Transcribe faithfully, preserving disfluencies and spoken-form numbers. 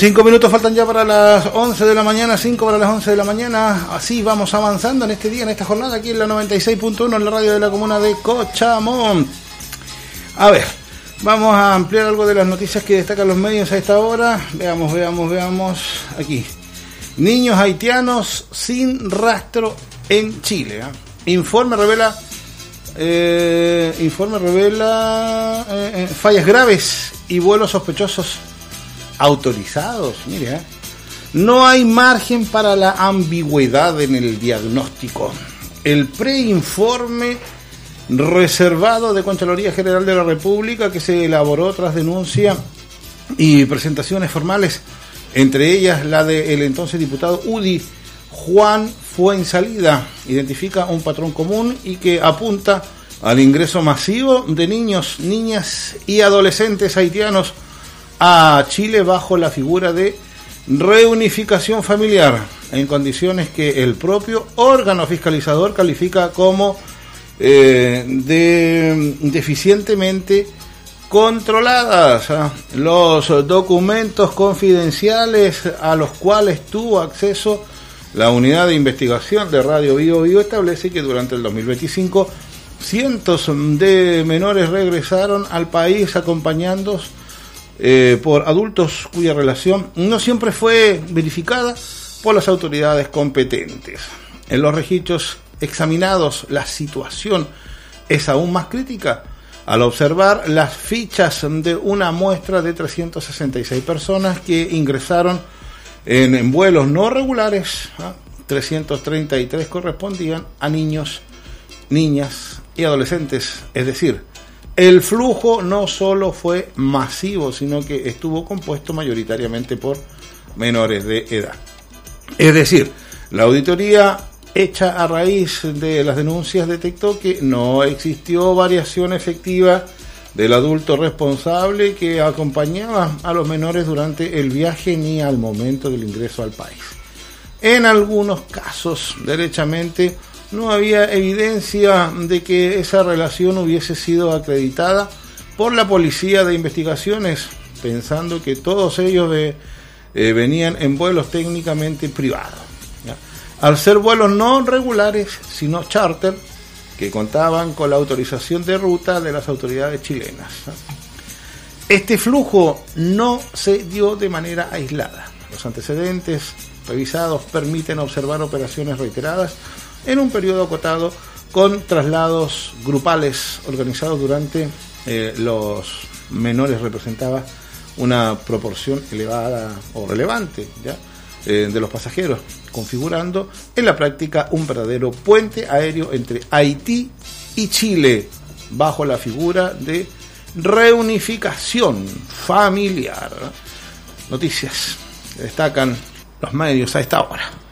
Cinco minutos faltan ya para las once de la mañana, cinco para las once de la mañana. Así vamos avanzando en este día, en esta jornada, aquí en la noventa y seis punto uno, en la radio de la comuna de Cochamón. A ver, vamos a ampliar algo de las noticias que destacan los medios a esta hora. Veamos, veamos, veamos. Aquí. Niños haitianos sin rastro en Chile. ¿eh? Informe revela... Eh, informe revela eh, eh, fallas graves y vuelos sospechosos autorizados. Mire, ¿eh? No hay margen para la ambigüedad en el diagnóstico. El preinforme reservado de Contraloría General de la República, que se elaboró tras denuncia y presentaciones formales, entre ellas la del entonces diputado U D I Juan Fuensalida, identifica un patrón común y que apunta al ingreso masivo de niños, niñas y adolescentes haitianos a Chile bajo la figura de reunificación familiar, en condiciones que el propio órgano fiscalizador califica como eh, de, deficientemente controladas. Los documentos confidenciales a los cuales tuvo acceso la unidad de investigación de Radio Bio Bio establece que durante el dos mil veinticinco cientos de menores regresaron al país acompañados eh, por adultos cuya relación no siempre fue verificada por las autoridades competentes. En los registros examinados, la situación es aún más crítica al observar las fichas de una muestra de trescientas sesenta y seis personas que ingresaron En, en vuelos no regulares. ¿eh? trescientos treinta y tres correspondían a niños, niñas y adolescentes. Es decir, el flujo no solo fue masivo, sino que estuvo compuesto mayoritariamente por menores de edad. Es decir, la auditoría hecha a raíz de las denuncias detectó que no existió variación efectiva del adulto responsable que acompañaba a los menores durante el viaje ni al momento del ingreso al país. En algunos casos, derechamente, no había evidencia de que esa relación hubiese sido acreditada por la Policía de Investigaciones, pensando que todos ellos de, eh, venían en vuelos técnicamente privados. ¿ya? Al ser vuelos no regulares, sino charter, que contaban con la autorización de ruta de las autoridades chilenas. Este flujo no se dio de manera aislada. Los antecedentes revisados permiten observar operaciones reiteradas en un periodo acotado con traslados grupales organizados durante eh, los menores representaba una proporción elevada o relevante ¿ya? Eh, de los pasajeros, configurando en la práctica un verdadero puente aéreo entre Haití y Chile, bajo la figura de reunificación familiar. Noticias que destacan los medios a esta hora.